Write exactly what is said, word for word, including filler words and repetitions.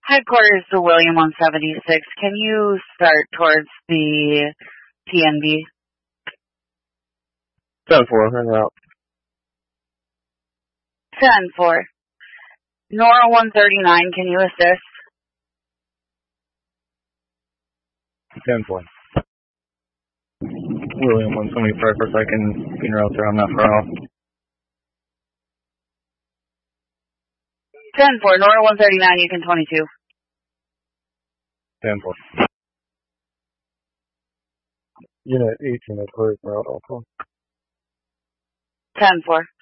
Headquarters to William one seventy-six. Can you start towards the T N B? ten four, en route. ten four. Nora one thirty-nine, can you assist? ten four. William one seventy-five per second, en route there, I'm not far off. ten four, Nora one thirty-nine, you can twenty-two. ten four. Unit eighteen, headquarters, en route also. ten four.